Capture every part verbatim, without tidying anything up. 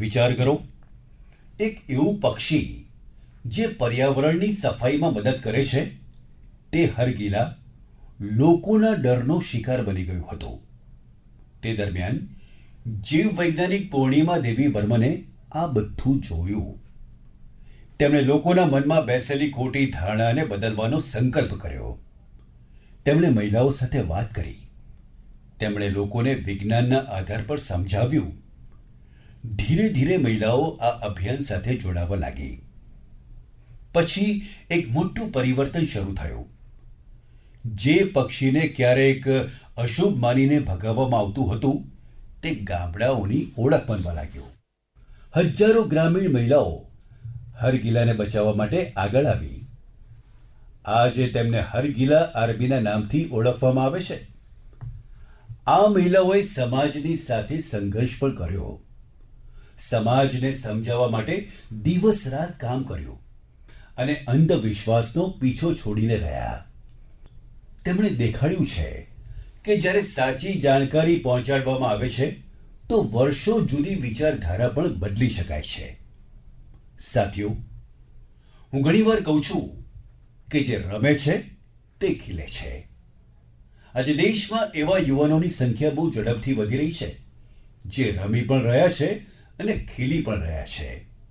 વિચાર કરો, એક એવું પક્ષી જે પર્યાવરણની સફાઈમાં મદદ કરે છે, તે હરગિલા લોકોના ડરનો શિકાર બની ગયું હતું. તે દરમિયાન જીવવૈજ્ઞાનિક પૂર્ણિમા દેવી બર્મને આ બધું જોયું. તેમણે લોકોના મનમાં બેસેલી ખોટી ધારણાને બદલવાનો સંકલ્પ કર્યો. તેમણે મહિલાઓ સાથે વાત કરી. તેમણે લોકોને વિજ્ઞાનના આધાર પર સમજાવ્યું. ધીરે ધીરે મહિલાઓ આ અભિયાન સાથે જોડાવા લાગી. પછી એક મોટું પરિવર્તન શરૂ થયું. જે પક્ષીને ક્યારેક અશુભ માનીને ભગાવવામાં આવતું હતું, તે ગામડાઓની ઓળખ બનવા લાગ્યું. હજારો ગ્રામીણ મહિલાઓ હરગિલાને બચાવવા માટે આગળ આવી. આજે તેમને હરગિલા આર્મીના નામથી ઓળખવામાં આવે છે. આ મહિલાઓએ સમાજની સાથે સંઘર્ષ પણ કર્યો. સમાજને સમજાવવા માટે દિવસ રાત કામ કર્યું અને અંધવિશ્વાસનો પીછો છોડીને રહ્યા. તેમણે દેખાડ્યું છે કે જ્યારે સાચી જાણકારી પહોંચાડવામાં આવે છે, તો વર્ષો જૂની વિચારધારા પણ બદલી શકાય છે. સાથીઓ, હું ઘણીવાર કહું છું કે જે રમે છે તે ખીલે છે. આજે દેશમાં એવા યુવાનોની સંખ્યા બહુ ઝડપથી વધી રહી છે, જે રમી પણ રહ્યા છે અને ખીલી પણ રહ્યા છે.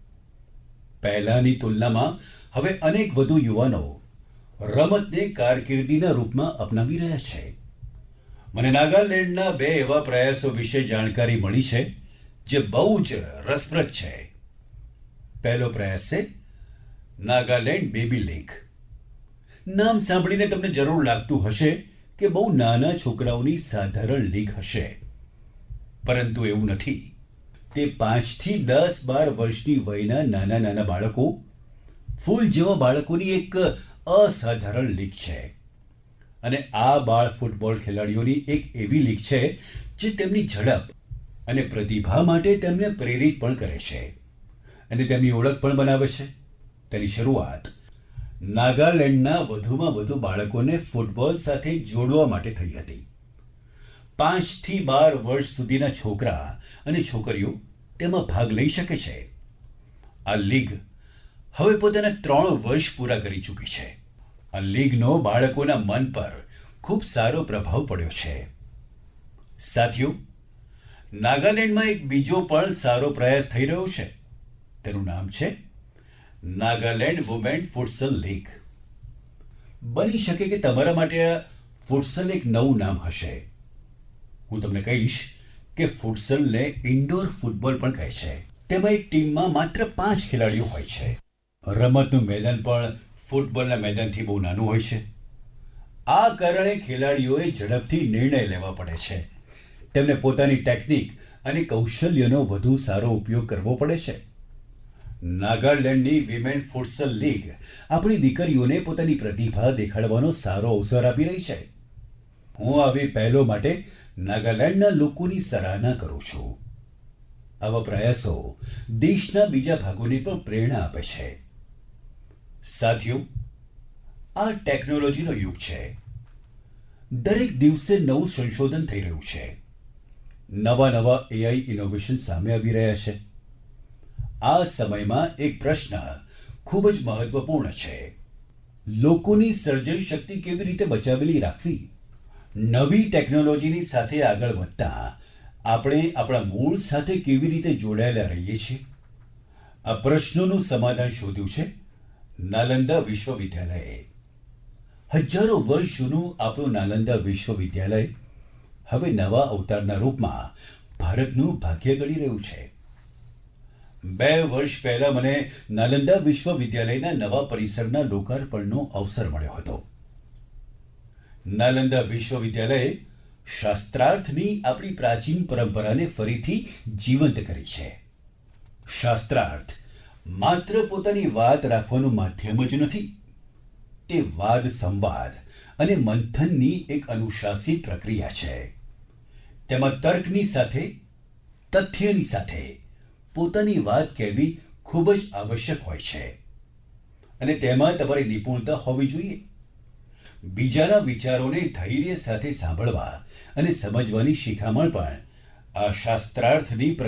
પહેલાની તુલનામાં હવે અનેક વધુ યુવાનો રમતને કારકિર્દીના રૂપમાં અપનાવી રહ્યા છે. મને નાગાલેન્ડના બે એવા પ્રયાસો વિશે જાણકારી મળી છે, જે બહુ જ રસપ્રદ છે. પહેલો પ્રયાસ છે નાગાલેન્ડ બેબી લીગ. નામ સાંભળીને તમને જરૂર લાગતું હશે કે બહુ નાના છોકરાઓની સાધારણ લીગ હશે, પરંતુ એવું નથી. તે પાંચથી દસ બાર વર્ષની વયના નાના નાના બાળકો, ફૂલ જેવા બાળકોની એક અસાધારણ લીગ છે. અને આ બાળ ફૂટબોલ ખેલાડીઓની એક એવી લીગ છે જે તેમની ઝડપ અને પ્રતિભા માટે તેમને પ્રેરિત પણ કરે છે અને તેમની ઓળખ પણ બનાવે છે. તેની શરૂઆત નાગાલેન્ડના વધુમાં વધુ બાળકોને ફૂટબોલ સાથે જોડવા માટે થઈ હતી. પાંચથી બાર વર્ષ સુધીના છોકરા અને છોકરીઓ તેમાં ભાગ લઈ શકે છે. આ લીગ હવે પોતાના ત્રણ વર્ષ પૂરા કરી ચૂકી છે. આ લીગનો બાળકોના મન પર ખૂબ સારો પ્રભાવ પડ્યો છે. સાથીઓ, નાગાલેન્ડમાં એક બીજો પણ સારો પ્રયાસ થઈ રહ્યો છે. તેનું નામ છે નાગાલેન્ડ વુમેન ફુટસલ લીગ. બની શકે કે તમારા માટે આ ફુટસલ એક નવું નામ હશે. હું તમને કહીશ કે ફુટસલને ઇન્ડોર ફૂટબોલ પણ કહે છે. તેમાં એક ટીમમાં માત્ર પાંચ ખેલાડીઓ હોય છે. રમતનું મેદાન પણ ફૂટબોલના મેદાનથી બહુ નાનું હોય છે. આ કારણે ખેલાડીઓએ ઝડપથી નિર્ણય લેવા પડે છે. તેમને પોતાની ટેકનિક અને કૌશલ્યનો વધુ સારો ઉપયોગ કરવો પડે છે. નાગાલેન્ડની વિમેન ફુટસલ લીગ આપણી દીકરીઓને પોતાની પ્રતિભા દેખાડવાનો સારો અવસર આપી રહી છે. હું આવી પહેલો માટે નાગાલેન્ડના લોકોની સરાહના કરું છું. આવા પ્રયાસો દેશના બીજા ભાગોને પણ પ્રેરણા આપે છે. સાથીઓ, આ ટેકનોલોજીનો યુગ છે. દરેક દિવસે નવું સંશોધન થઈ રહ્યું છે. નવા નવા એઆઈ ઇનોવેશન સામે આવી રહ્યા છે. આ સમયમાં એક પ્રશ્ન ખૂબ જ મહત્વપૂર્ણ છે. લોકોની સર્જન શક્તિ કેવી રીતે બચાવેલી રાખવી? નવી ટેકનોલોજીની સાથે આગળ વધતા આપણે આપણા મૂળ સાથે કેવી રીતે જોડાયેલા રહીએ છીએ? આ પ્રશ્નોનું સમાધાન શોધ્યું છે નાલંદા વિશ્વવિદ્યાલયે. હજારો વર્ષ જૂનું આપણું નાલંદા વિશ્વવિદ્યાલય હવે નવા અવતારના રૂપમાં ભારતનું ભાગ્ય ઘડી રહ્યું છે. બે વર્ષ પહેલા મને નાલંદા વિશ્વવિદ્યાલયના નવા પરિસરના લોકાર્પણનો અવસર મળ્યો હતો. નાલંદા વિશ્વવિદ્યાલયે શાસ્ત્રાર્થની આપણી પ્રાચીન પરંપરાને ફરીથી જીવંત કરી છે. શાસ્ત્રાર્થ માત્ર પોતાની વાત રાખવાનું માધ્યમ જ નથી. તે વાદ સંવાદ અને મંથનની એક અનુશાસિત પ્રક્રિયા છે. તેમાં તર્કની સાથે, તથ્યની સાથે પોતાની વાત કહેવી ખૂબ જ આવશ્યક હોય છે અને તેમાં તમારી નિપુણતા હોવી જોઈએ. બીજાના વિચારોને ધૈર્ય સાથે સાંભળવા અને સમજવાની શિખામણ પણ આ શાસ્ત્રાર્થની